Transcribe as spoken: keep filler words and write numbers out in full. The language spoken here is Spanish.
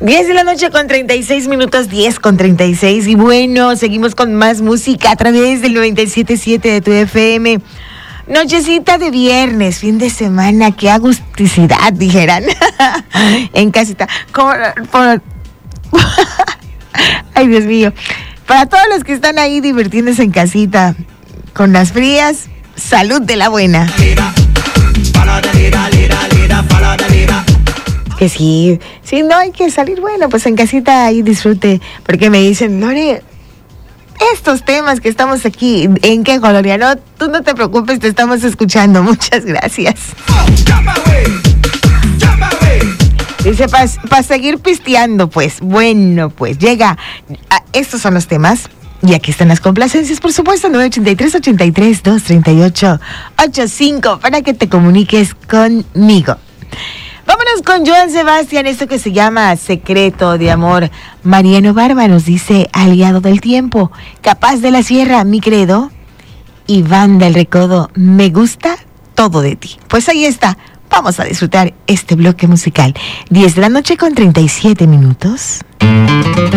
diez de la noche con treinta y seis minutos, diez con treinta y seis. Y bueno, seguimos con más música a través del noventa y siete punto siete de tu F M. Nochecita de viernes, fin de semana, qué agusticidad, dijeran. En casita. Como, por... Ay, Dios mío. Para todos los que están ahí divirtiéndose en casita, con las frías, salud de la buena. Que sí, sí, no hay que salir, bueno, pues en casita ahí disfrute, porque me dicen, Lore, estos temas que estamos aquí, ¿en qué colonia? No, tú no te preocupes, te estamos escuchando, muchas gracias. Dice, para pa seguir pisteando, pues, bueno, pues, llega, a, estos son los temas, y aquí están las complacencias, por supuesto, nueve ocho tres, ocho tres, dos tres ocho, ocho cinco, para que te comuniques conmigo. Vámonos con Joan Sebastián, esto que se llama Secreto de Amor. Mariano Barba nos dice, aliado del tiempo, capaz de la sierra, mi credo. Iván del Recodo, me gusta todo de ti. Pues ahí está, vamos a disfrutar este bloque musical. diez de la noche con treinta y siete minutos.